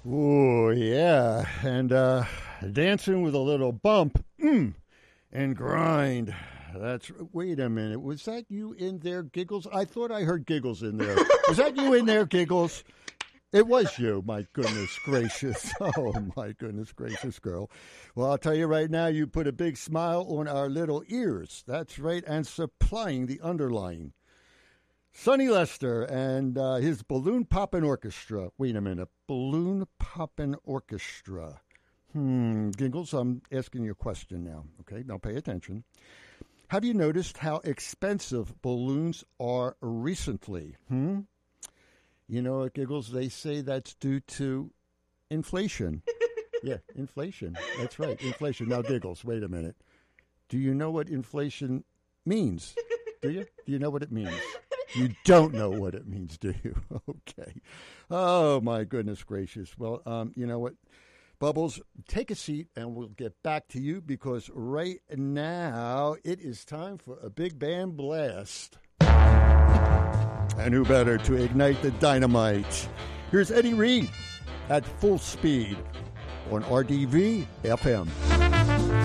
Oh, yeah. And dancing with a little bump and grind. Wait a minute. Was that you in there, Giggles? I thought I heard Giggles in there. Was that you in there, Giggles? It was you. My goodness gracious. Oh, my goodness gracious, girl. Well, I'll tell you right now, you put a big smile on our little ears. That's right. And supplying the underlying. Sonny Lester and his Balloon Poppin' Orchestra. Wait a minute. Balloon Poppin' Orchestra. Giggles, I'm asking you a question now. Okay, now pay attention. Have you noticed how expensive balloons are recently? You know what, Giggles? They say that's due to inflation. Yeah, inflation. That's right, inflation. Now, Giggles, wait a minute. Do you know what inflation means? Do you? Do you know what it means? You don't know what it means, do you? Okay. Oh, my goodness gracious. Well, you know what? Bubbles, take a seat, and we'll get back to you because right now it is time for a big band blast. And who better to ignite the dynamite? Here's Eddie Reed at full speed on RDV FM.